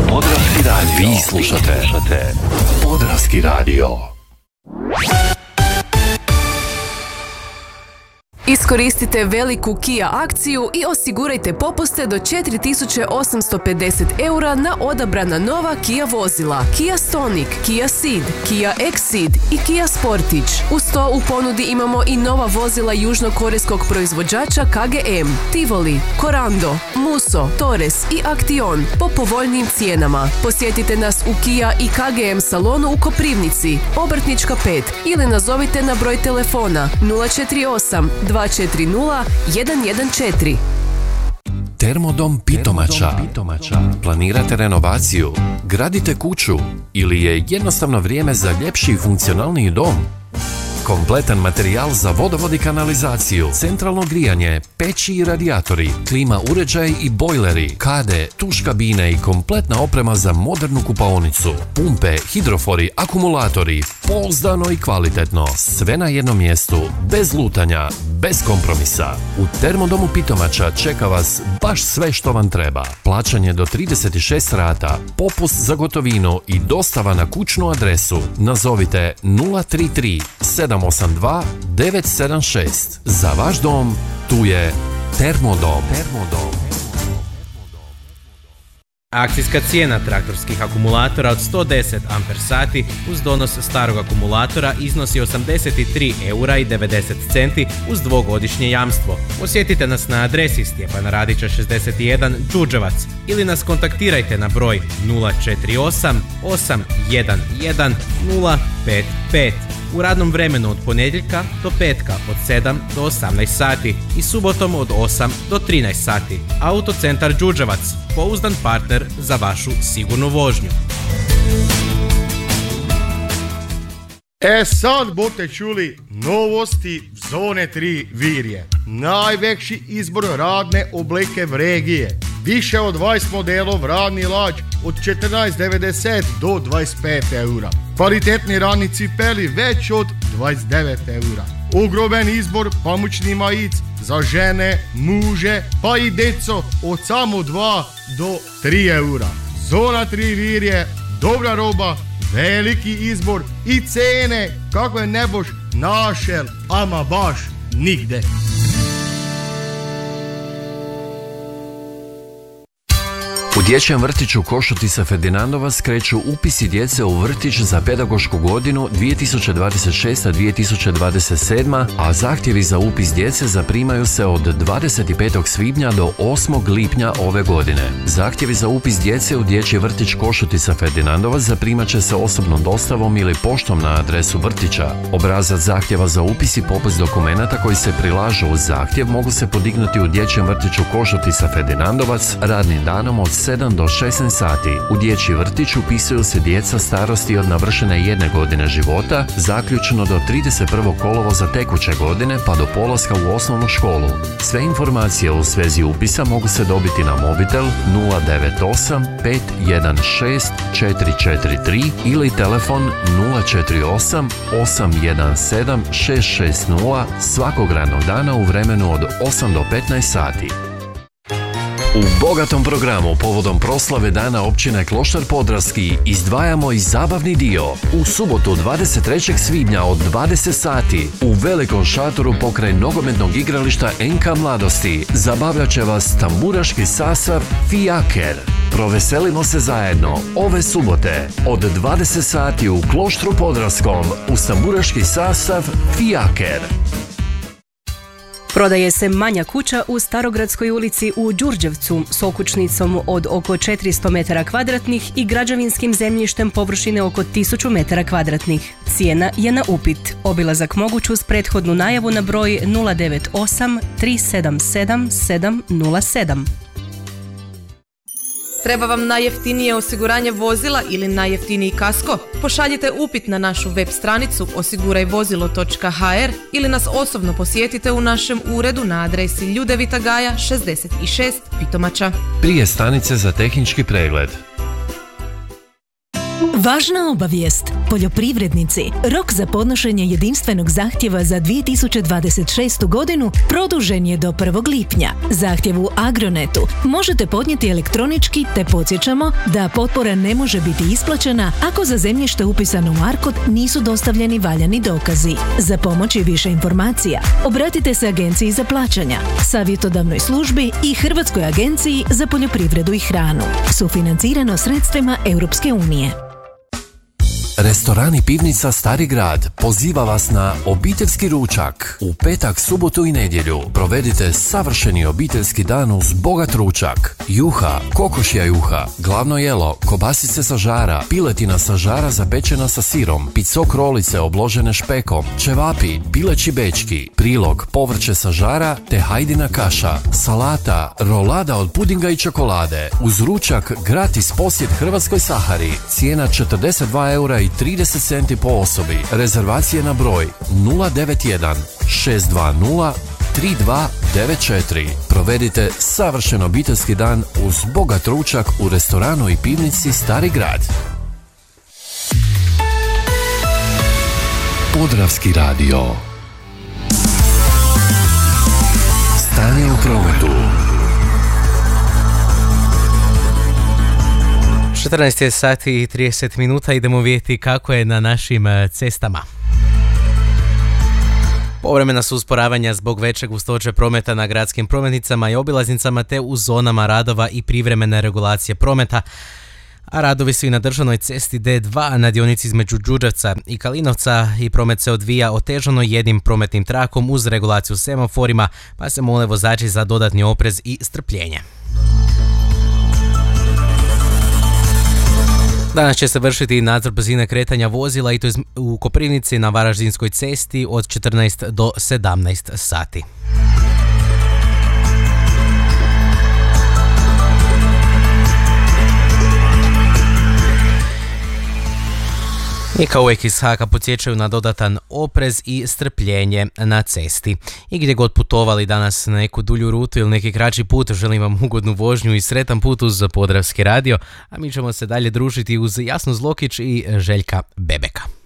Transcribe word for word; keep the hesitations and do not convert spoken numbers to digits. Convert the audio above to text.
Podravski radio. Vi slušate Podravski radio. Iskoristite veliku Kia akciju i osigurajte popuste do četiri tisuće osamsto pedeset eura na odabrana nova Kia vozila. Kia Stonic, Kia Ceed, Kia Exceed i Kia Sportage. Uz to u ponudi imamo i nova vozila južnokorejskog proizvođača K G M, Tivoli, Corando, Musso, Torres i Action po povoljnim cijenama. Posjetite nas u Kia i K G M salonu u Koprivnici, Obrtnička pet ili nazovite na broj telefona nula četiri osam dva četiri nula jedan jedan četiri. Termodom Pitomača. Planirate renovaciju, gradite kuću ili je jednostavno vrijeme za ljepši i funkcionalniji dom? Kompletan materijal za vodovod i kanalizaciju, centralno grijanje, peći i radijatori, klima uređaj i bojleri, kade, tuš kabine i kompletna oprema za modernu kupaonicu, pumpe, hidrofori, akumulatori, pouzdano i kvalitetno, sve na jednom mjestu, bez lutanja, bez kompromisa. U Termodomu Pitomača čeka vas baš sve što vam treba. Plaćanje do trideset šest rata, popust za gotovinu i dostava na kućnu adresu. Nazovite nula tri tri sedam osam dva devet sedam šest. Za vaš dom, tu je Termodom. Termodom. Akcijska cijena traktorskih akumulatora od sto deset amper sati uz donos starog akumulatora iznosi osamdeset tri eura i devedeset centi uz dvogodišnje jamstvo. Posjetite nas na adresi Stjepana Radića šezdeset jedan Đurđevac ili nas kontaktirajte na broj nula četiri osam osam jedan jedan nula pet pet. U radnom vremenu od ponedjeljka do petka od sedam do osamnaest sati i subotom od osam do trinaest sati. Autocentar Đurđevac, pouzdan partner za vašu sigurnu vožnju. E sad bote čuli novosti Zone tri Virje. Najveći izbor radne obleke v regije. Više od dvadeset modelov radni lađ od četrnaest devedeset do dvadeset pet eura. Kvalitetni radni cipeli već od dvadeset devet eura. Ogromen izbor pamučni majic za žene, muže pa i deco od samo dva do tri eura. Zona tri Virje, dobra roba, veliki izbor i cene kako je ne boš našel, ama baš nigde. U dječjem vrtiću Košutica Ferdinandovac kreću upisi djece u vrtić za pedagošku godinu dvije tisuće dvadeset šesta dvije tisuće dvadeset sedma, a zahtjevi za upis djece zaprimaju se od dvadeset petog svibnja do osmog lipnja ove godine. Zahtjevi za upis djece u dječji vrtić Košutica Ferdinandovac zaprimat će se osobnom dostavom ili poštom na adresu vrtića. Obrazac zahtjeva za upis i popis dokumenata koji se prilažu uz zahtjev mogu se podignuti u dječjem vrtiću Košutica Ferdinandovac radnim danom od sedam do šesnaest sati. U dječji vrtić upisuju se djeca starosti od navršene jedne godine života, zaključno do trideset prvog kolovoza tekuće godine pa do polaska u osnovnu školu. Sve informacije u svezi upisa mogu se dobiti na mobitel nula devet osam pet jedan šest četiri četiri tri ili telefon nula četiri osam osam jedan sedam šest šest nula svakog radnog dana u vremenu od osam do petnaest sati. U bogatom programu povodom proslave Dana općine Kloštar Podravski izdvajamo i zabavni dio. U subotu dvadeset trećeg svibnja od dvadeset sati u velikom šatoru pokraj nogometnog igrališta N K Mladosti zabavljat će vas tamburaški sastav Fijaker. Proveselimo se zajedno ove subote od dvadeset sati u Kloštru Podravskom uz tamburaški sastav Fijaker. Prodaje se manja kuća u Starogradskoj ulici u Đurđevcu s okućnicom od oko četiristo metara kvadratnih i građevinskim zemljištem površine oko tisuću metara kvadratnih. Cijena je na upit. Obilazak moguć uz prethodnu najavu na broj nula devet osam tri sedam sedam sedam nula sedam. Treba vam najjeftinije osiguranje vozila ili najjeftiniji kasko? Pošaljite upit na našu web stranicu osiguraj vozilo točka ha er ili nas osobno posjetite u našem uredu na adresi Ljudevita Gaja šezdeset šest Pitomača. Prije stanice za tehnički pregled. Važna obavijest. Poljoprivrednici, rok za podnošenje jedinstvenog zahtjeva za dvije tisuće dvadeset šestu godinu produžen je do prvog lipnja. Zahtjev u Agronetu možete podnijeti elektronički, te podsjećamo da potpora ne može biti isplaćena ako za zemljište upisano u ARKOD nisu dostavljeni valjani dokazi. Za pomoć i više informacija obratite se Agenciji za plaćanja, savjetodavnoj službi i Hrvatskoj agenciji za poljoprivredu i hranu. Sufinancirano sredstvima Europske unije. Restoran i pivnica Stari grad poziva vas na obiteljski ručak. U petak, subotu i nedjelju provedite savršeni obiteljski dan uz bogat ručak. Juha, kokošja juha, glavno jelo, kobasice sa žara, piletina sa žara zapečena sa sirom, picok rolice obložene špekom, ćevapi, pileći bečki, prilog, povrće sa žara te hajdina kaša, salata, rolada od pudinga i čokolade. Uz ručak gratis posjet Hrvatskoj Sahari. Cijena četrdeset dva eura i trideset centi po osobi. Rezervacije na broj nula devet jedan šest dva nula tri dva devet četiri. Provedite savršen obiteljski dan uz bogat ručak u restoranu i pivnici Stari grad. Podravski radio. Stanje u prometu. četrnaest je sati i trideset minuta, idemo vidjeti kako je na našim cestama. Povremena su usporavanja zbog veće gustoće prometa na gradskim prometnicama i obilaznicama te u zonama radova i privremene regulacije prometa, a radovi su i na državnoj cesti D dva na dionici između Đurđevca i Kalinovca i promet se odvija otežano jednim prometnim trakom uz regulaciju semaforima, pa se mole vozači za dodatni oprez i strpljenje. Danas će se vršiti nadzor brzine kretanja vozila i to u Koprivnici na Varaždinskoj cesti od četrnaest do sedamnaest sati. I kao uvijek iz Haka podsjećaju na dodatan oprez i strpljenje na cesti. I gdje god putovali danas na neku dulju rutu ili neki kraći put, želim vam ugodnu vožnju i sretan put uz Podravski radio, a mi ćemo se dalje družiti uz Jasnu Zlokić i Željka Bebeka.